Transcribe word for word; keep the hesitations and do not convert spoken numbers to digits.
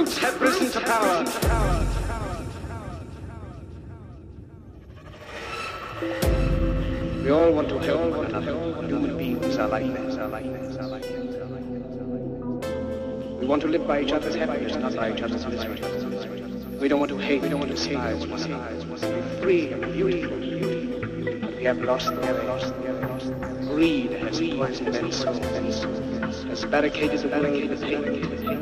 brutes have risen to power. We all want to help one another. Human beings are like this, are like this, are like this. We want to live by each other's happiness, not by each other's misery. We don't want to hate, we don't want to despise one another. We want to be free and beautiful. But we have lost the way. Greed has poisoned men's souls, has barricaded the way with hate.